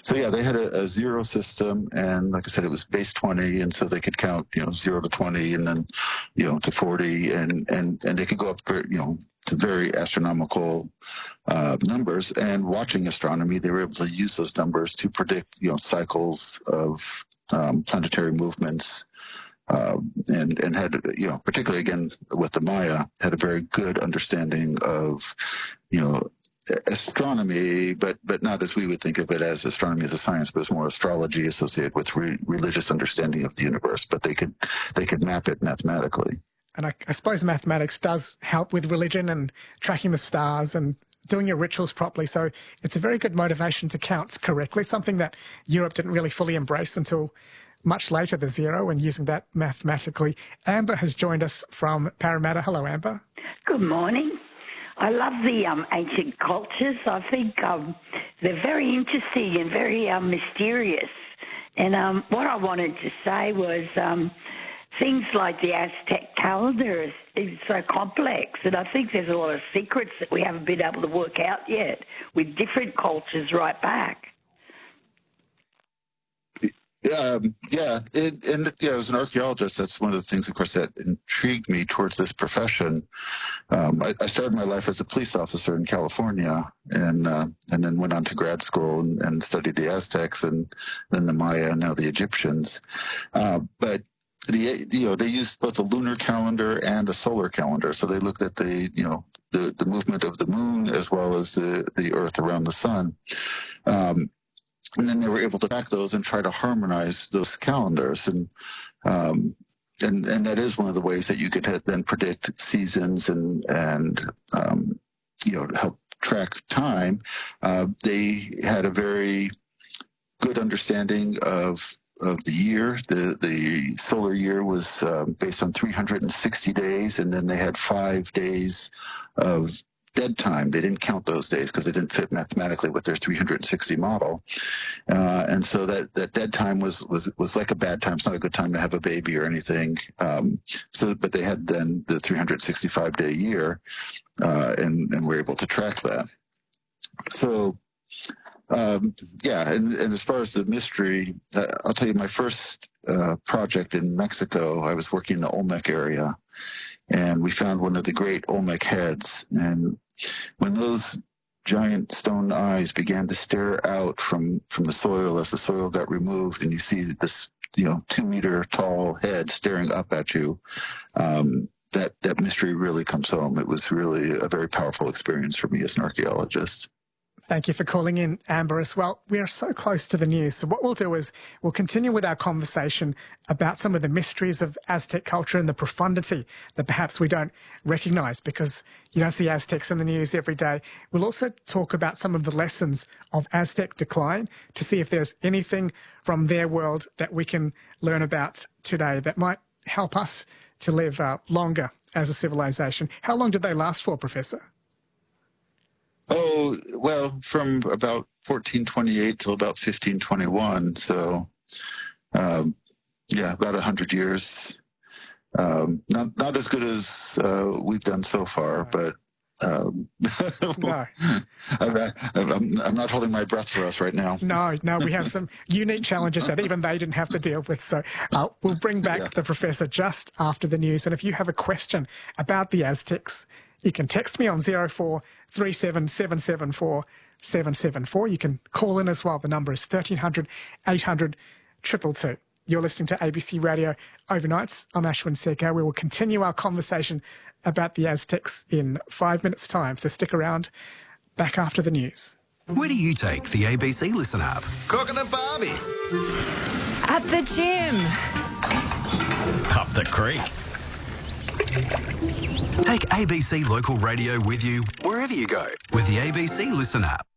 So yeah, they had a zero system, and like I said, it was base 20, and so they could count, 0 to 20, and then, to 40, and they could go up, to very astronomical numbers. And watching astronomy, they were able to use those numbers to predict, cycles of planetary movements. And had, particularly again with the Maya, had a very good understanding of, astronomy, but not as we would think of it as astronomy as a science, but as more astrology associated with religious understanding of the universe. But they could map it mathematically. And I suppose mathematics does help with religion and tracking the stars and doing your rituals properly. So it's a very good motivation to count correctly, something that Europe didn't really fully embrace until much later, the zero, and using that mathematically. Amber has joined us from Parramatta. Hello, Amber. Good morning. I love the ancient cultures. I think they're very interesting and very mysterious. And what I wanted to say was things like the Aztec calendar is so complex, and I think there's a lot of secrets that we haven't been able to work out yet with different cultures right back. As an archaeologist, that's one of the things, of course, that intrigued me towards this profession. I started my life as a police officer in California, and then went on to grad school and studied the Aztecs, and then the Maya, and now the Egyptians. But they used both a lunar calendar and a solar calendar, so they looked at the movement of the moon as well as the Earth around the sun. And then they were able to track those and try to harmonize those calendars. And that is one of the ways that you could then predict seasons and help track time. They had a very good understanding of the year. The solar year was based on 360 days, and then they had 5 days of dead time. They didn't count those days because they didn't fit mathematically with their 360 model. And so that dead time was like a bad time. It's not a good time to have a baby or anything. But they had then the 365-day year, and were able to track that. So, and as far as the mystery, I'll tell you, my first project in Mexico, I was working in the Olmec area, and we found one of the great Olmec heads. And when those giant stone eyes began to stare out from the soil as the soil got removed, and you see this 2-meter tall head staring up at you, that mystery really comes home. It was really a very powerful experience for me as an archaeologist. Thank you for calling in, Amber, as well. We are so close to the news. So what we'll do is we'll continue with our conversation about some of the mysteries of Aztec culture and the profundity that perhaps we don't recognise because you don't see Aztecs in the news every day. We'll also talk about some of the lessons of Aztec decline to see if there's anything from their world that we can learn about today that might help us to live longer as a civilization. How long did they last for, Professor? Oh, well, from about 1428 till about 1521. So, about 100 years. Not as good as we've done so far, but no. I'm not holding my breath for us right now. No, we have some unique challenges that even they didn't have to deal with. So we'll bring back the Professor just after the news. And if you have a question about the Aztecs, you can text me on 0437 774 774. You can call in as well. The number is 1300 800 222. You're listening to ABC Radio Overnights. I'm Ashwin Sekhar. We will continue our conversation about the Aztecs in 5 minutes' time. So stick around. Back after the news. Where do you take the ABC Listen app? Cooking a Barbie. At the gym. Up the creek. Take ABC Local Radio with you wherever you go with the ABC Listen app.